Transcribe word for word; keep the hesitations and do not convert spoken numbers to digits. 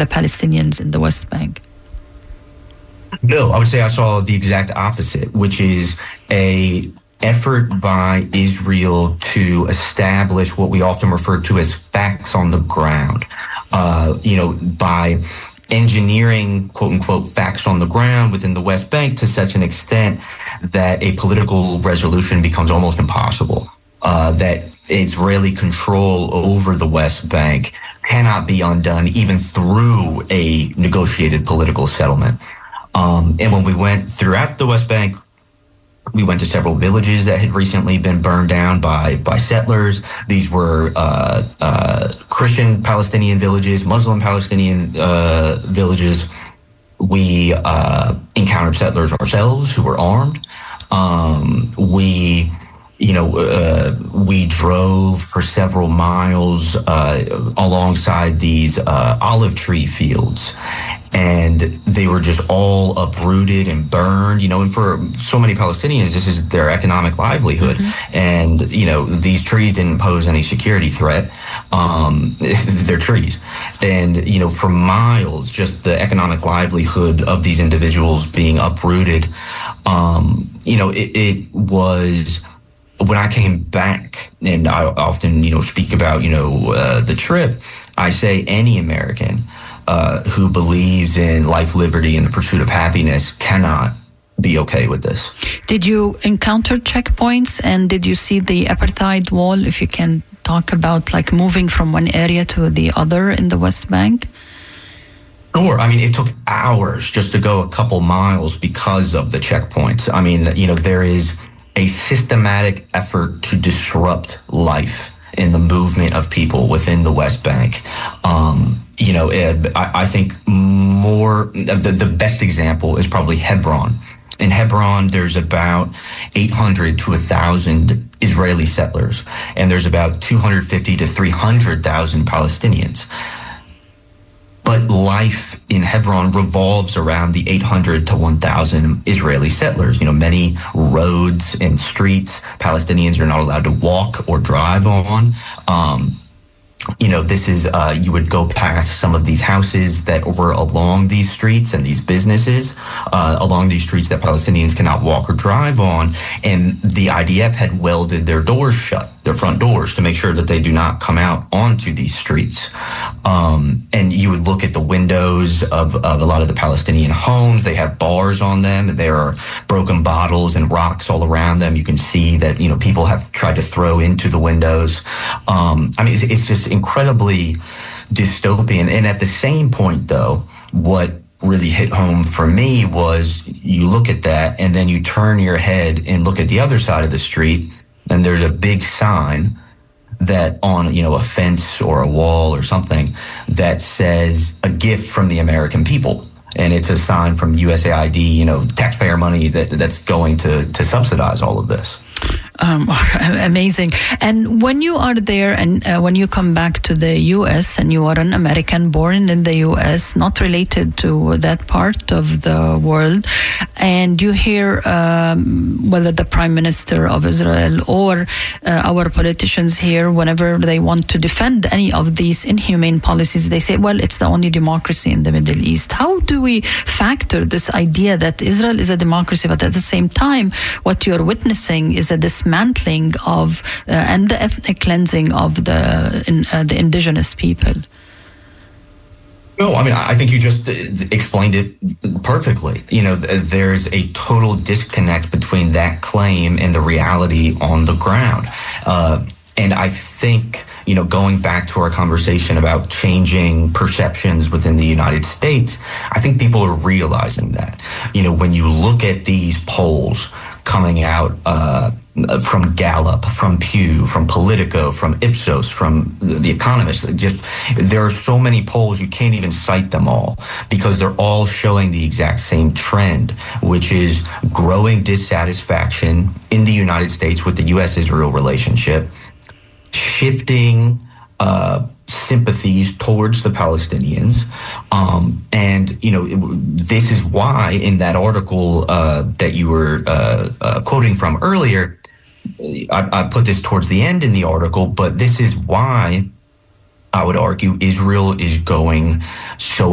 the Palestinians in the West Bank? No, I would say I saw the exact opposite, which is a effort by Israel to establish what we often refer to as facts on the ground. Uh, you know, by engineering, quote unquote, facts on the ground within the West Bank to such an extent that a political resolution becomes almost impossible. Uh, that Israeli control over the West Bank cannot be undone even through a negotiated political settlement. Um, and when we went throughout the West Bank, we went to several villages that had recently been burned down by, by settlers. These were uh, uh, Christian Palestinian villages, Muslim Palestinian uh, villages. We uh, encountered settlers ourselves who were armed. Um, we, you know, uh, we drove for several miles uh, alongside these uh, olive tree fields. And they were just all uprooted and burned, you know, and for so many Palestinians, this is their economic livelihood. Mm-hmm. And, you know, these trees didn't pose any security threat. Um, they're trees. And, you know, for miles, just the economic livelihood of these individuals being uprooted, um, you know, it, it was... When I came back, and I often, you know, speak about, you know, uh, the trip, I say any American uh, who believes in life, liberty, and the pursuit of happiness cannot be okay with this. Did you encounter checkpoints, and did you see the apartheid wall, if you can talk about like moving from one area to the other in the West Bank? Sure. I mean, it took hours just to go a couple miles because of the checkpoints. I mean, you know, there is a systematic effort to disrupt life in the movement of people within the West Bank. Um, you know, I, I think more, the, the best example is probably Hebron. In Hebron, there's about eight hundred to one thousand Israeli settlers, and there's about two hundred fifty to three hundred thousand Palestinians. But life in Hebron revolves around the eight hundred to one thousand Israeli settlers. You know, many roads and streets Palestinians are not allowed to walk or drive on. Um, you know, this is, uh, you would go past some of these houses that were along these streets and these businesses uh, along these streets that Palestinians cannot walk or drive on. And the I D F had welded their doors shut, their front doors, to make sure that they do not come out onto these streets. Um, and you would look at the windows of, of a lot of the Palestinian homes. They have bars on them. There are broken bottles and rocks all around them. You can see that, you know, people have tried to throw into the windows. Um, I mean, it's, it's just incredibly dystopian. And at the same point, though, what really hit home for me was you look at that and then you turn your head and look at the other side of the street, and there's a big sign that on, you know, a fence or a wall or something that says a gift from the American people. And it's a sign from U S A I D, you know, taxpayer money that that's going to, to subsidize all of this. Um, amazing. And when you are there and uh, when you come back to the U S and you are an American born in the U S, not related to that part of the world, and you hear um, whether the Prime Minister of Israel or uh, our politicians here, whenever they want to defend any of these inhumane policies, they say, well, it's the only democracy in the Middle East. How do we factor this idea that Israel is a democracy, but at the same time, what you're witnessing is a dismantling of uh, and the ethnic cleansing of the in, uh, the indigenous people? No, I mean, I think you just explained it perfectly. You know, there's a total disconnect between that claim and the reality on the ground. Uh, and I think, you know, going back to our conversation about changing perceptions within the United States, I think people are realizing that. You know, when you look at these polls coming out uh, from Gallup, from Pew, from Politico, from Ipsos, from The Economist, just there are so many polls you can't even cite them all because they're all showing the exact same trend, which is growing dissatisfaction in the United States with the U S Israel relationship, shifting uh, sympathies towards the Palestinians. Um, and, you know, it, this is why in that article uh, that you were uh, uh, quoting from earlier, I, I put this towards the end in the article, but this is why I would argue Israel is going so